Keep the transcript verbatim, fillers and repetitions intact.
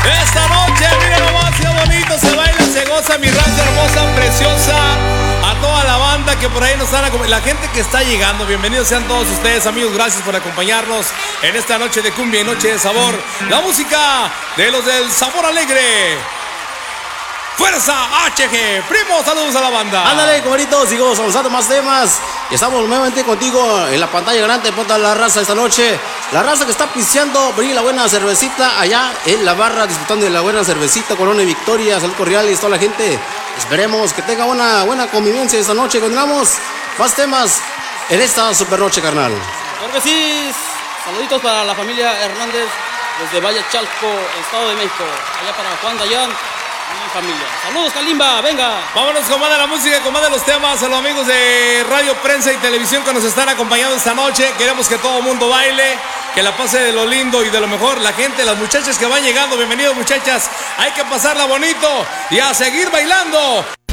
Esta noche, miren nomás qué bonito se baila, se goza mi raza hermosa, preciosa. A toda la banda que por ahí nos están acompañando, la gente que está llegando, bienvenidos sean todos ustedes, amigos, gracias por acompañarnos en esta noche de cumbia y noche de sabor. La música de los del Sabor Alegre. Fuerza H G, primo, saludos a la banda. Ándale, compadrito, sigo saludando más temas. Y estamos nuevamente contigo en la pantalla grande. Ponta la raza esta noche. La raza que está pisteando, venir la buena cervecita allá en la barra, disfrutando de la buena cervecita, Corona y Victoria, Salud Cordiales, toda la gente. Esperemos que tenga una buena convivencia esta noche. Continuamos más temas en esta super noche, carnal. Claro que sí, saluditos para la familia Hernández desde Valle Chalco, Estado de México. Allá para Juan Dayán y familia. Saludos, Kalimba, venga. Vámonos con más de la música, con más de los temas. A los amigos de radio, prensa y televisión que nos están acompañando esta noche. Queremos que todo el mundo baile, que la pase de lo lindo y de lo mejor. La gente, las muchachas que van llegando, bienvenidos muchachas. Hay que pasarla bonito y a seguir bailando.